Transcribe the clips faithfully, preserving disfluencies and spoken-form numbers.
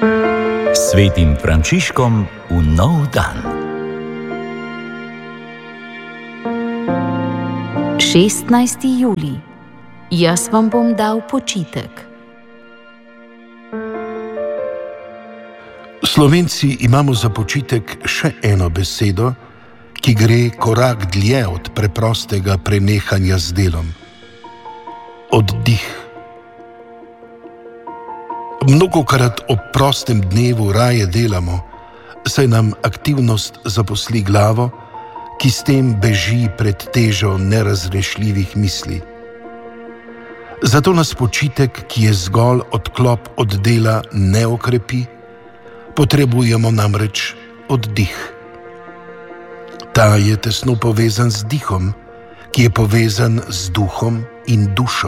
Svetim Frančiškom v nov dan. šestnajsti julij. Jaz vam bom dal počitek. Slovenci imamo za počitek še eno besedo, ki gre korak dlje od preprostega prenehanja z delom. Oddih. Mnogokrat ob prostem dnevu raje delamo, saj nam aktivnost zaposli glavo, ki s tem beži pred težo nerazrešljivih misli. Zato nas počitek, ki je zgolj odklop od dela, ne okrepi, potrebujemo namreč oddih. Ta je tesno povezan z dihom, ki je povezan z duhom in dušo.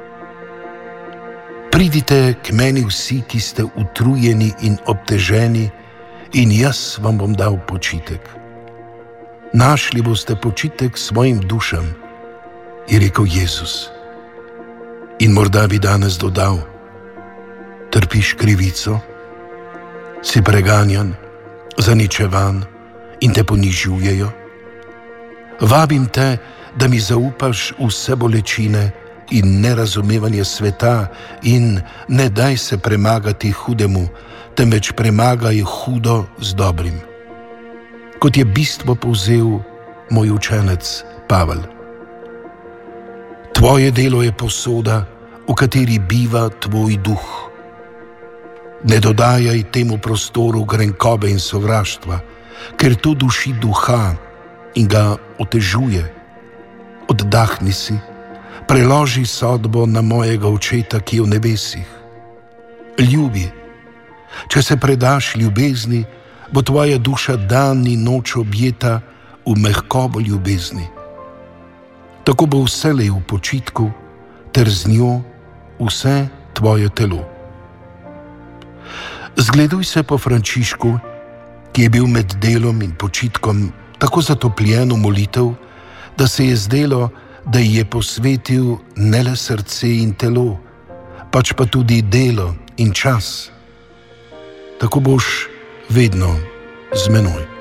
Pridite k meni vsi, ki ste utrujeni in obteženi, in jaz vam bom dal počitek. Našli boste počitek svojim dušam, je rekel Jezus. In morda bi danes dodal: trpiš krivico, si preganjan, zaničevan in te ponižujejo? Vabim te, da mi zaupaš vse bolečine in nerazumevanje sveta in ne daj se premagati hudemu, temveč premagaj hudo z dobrim. Kot je bistvo povzel moj učenec Pavel. Tvoje delo je posoda, v kateri biva tvoj duh. Ne dodajaj temu prostoru grenkobe in sovraštva, ker to duši duha in ga otežuje. Oddahni si, preloži sodbo na mojega očeta, ki je v nebesih. Ljubi. Če se predaš ljubezni, bo tvoja duša dan in noč objeta v mehkobo ljubezni. Tako bo vselej v počitku, ter z njo vse tvoje telo. Zgleduj se po Frančišku, ki je bil med delom in počitkom tako zatopljen v molitev, da se je zdelo, da ji je posvetil ne le srce in telo, pač pa tudi delo in čas. Tako boš vedno z menoj.